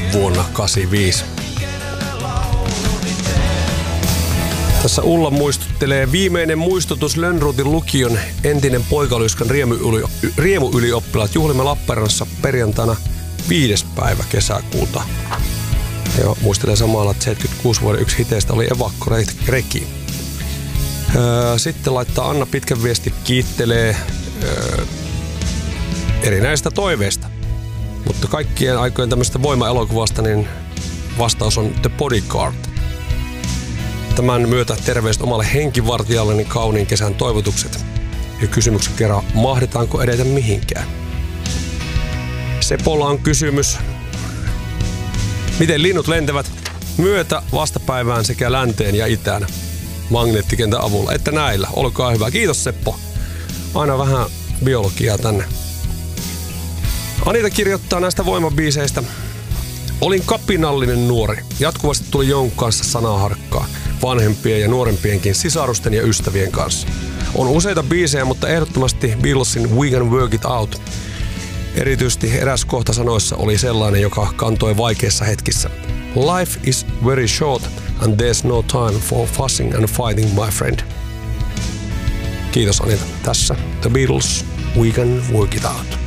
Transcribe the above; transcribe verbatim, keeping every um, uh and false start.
vuonna kahdeksankymmentäviisi. Tässä Ulla muistuttelee viimeinen muistutus Lönnrotin lukion entinen poikalyskan riemuylioppilaat. Juhlimme Lappeenrannassa perjantaina viides päivä kesäkuuta. Ja muistelee samalla, että seitsemänkymmentäkuusi vuoden yksi hiteistä oli evakkoreki. Sitten laittaa Anna pitkän viesti, kiittelee öö, erinäistä toiveista. Mutta kaikkien aikojen tämmöistä voimaelokuvasta, niin vastaus on The Bodyguard. Tämän myötä terveiset omalle henkivartijalleni kauniin kesän toivotukset. Ja kysymyksen kerran, mahdetaanko edetä mihinkään? Sepolla on kysymys. Miten linnut lentävät myötä vastapäivään sekä länteen ja itään magneettikentän avulla? Että näillä. Olkaa hyvä. Kiitos Seppo. Aina vähän biologiaa tänne. Anita kirjoittaa näistä voimabiiseistä. Olin kapinallinen nuori. Jatkuvasti tuli jonkun kanssa sanaharkkaa. Vanhempien ja nuorempienkin sisarusten ja ystävien kanssa. On useita biisejä, mutta ehdottomasti Beatlesin We Can Work It Out. Erityisesti eräs kohta sanoissa oli sellainen, joka kantoi vaikeissa hetkissä. Life is very short and there's no time for fussing and fighting, my friend. Kiitos Anita. Tässä The Beatles, We Can Work It Out.